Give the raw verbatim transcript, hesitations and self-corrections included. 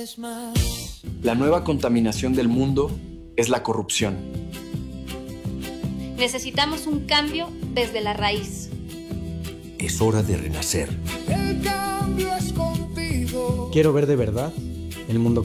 vez más. La nueva contaminación del mundo es la corrupción. Necesitamos un cambio desde la raíz. Es hora de renacer. El cambio es contigo. Quiero ver de verdad el mundo